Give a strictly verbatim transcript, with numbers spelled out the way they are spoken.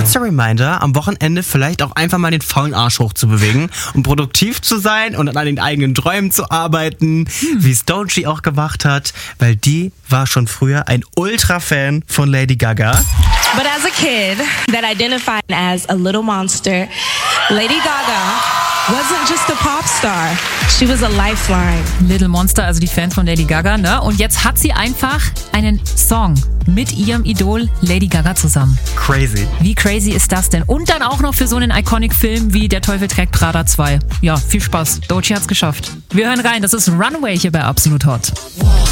Kurzer Reminder, am Wochenende vielleicht auch einfach mal den faulen Arsch hochzubewegen, um produktiv zu sein und an den eigenen Träumen zu arbeiten, hm. wie es Doechii auch gemacht hat, weil die war schon früher ein Ultra-Fan von Lady Gaga. But as a kid that identified as a little monster, Lady Gaga wasn't just a pop star, she was a lifeline. Little Monster, also die Fan von Lady Gaga, ne? Und jetzt hat sie einfach einen Song mit ihrem Idol Lady Gaga zusammen. Crazy. Wie crazy ist das denn? Und dann auch noch für so einen Iconic-Film wie Der Teufel trägt Prada zwei. Ja, viel Spaß. Doechii hat's geschafft. Wir hören rein, das ist Runaway hier bei Absolut Hot.